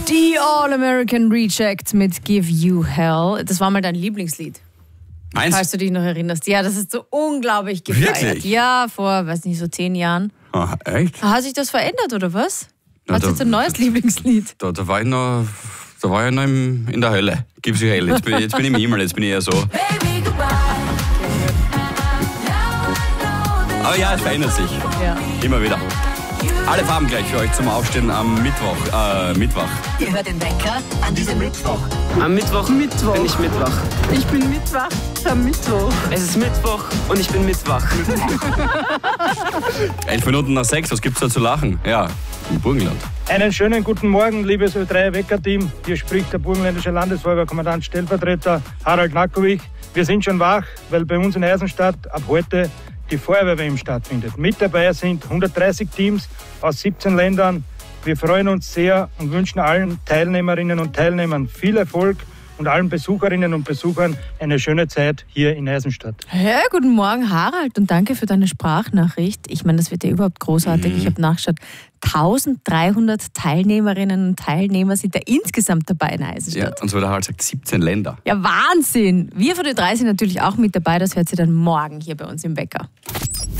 Die All-American Reject mit Give You Hell. Das war mal dein Lieblingslied. Meins? Falls du dich noch erinnerst. Ja, das ist so unglaublich gefeiert. Wirklich? Ja, vor, weiß nicht, so 10 Jahren. Ah, echt? Hat sich das verändert, oder was? Ja, Hast du jetzt ein neues Lieblingslied? Da war ich noch in der Hölle. Gib's die Hölle. Jetzt bin ich im Himmel, jetzt bin ich eher so. Aber ja, es verändert sich. Ja. Immer wieder. Alle Farben gleich für euch zum Aufstehen am Mittwoch. Ihr hört den Wecker an diesem Mittwoch. Am Mittwoch bin ich Mittwoch. Ich bin Mittwoch am Mittwoch. Es ist Mittwoch und ich bin Mittwoch. 11 Minuten nach 6, was gibt's da zu lachen? Ja, im Burgenland. Einen schönen guten Morgen, liebes Ö3-Wecker-Team. Hier spricht der burgenländische Landesfeuerwehrkommandant Stellvertreter Harald Nakowich. Wir sind schon wach, weil bei uns in Eisenstadt ab heute die Feuerwehr-WM stattfindet. Mit dabei sind 130 Teams aus 17 Ländern. Wir freuen uns sehr und wünschen allen Teilnehmerinnen und Teilnehmern viel Erfolg und allen Besucherinnen und Besuchern eine schöne Zeit hier in Eisenstadt. Ja, guten Morgen, Harald, und danke für deine Sprachnachricht. Ich meine, das wird ja überhaupt großartig. Ich habe nachgeschaut, 1300 Teilnehmerinnen und Teilnehmer sind da insgesamt dabei in Eisenstadt. Ja, und so der Harald sagt, 17 Länder. Ja, Wahnsinn! Wir von Ö3 sind natürlich auch mit dabei. Das hört ihr dann morgen hier bei uns im Wecker.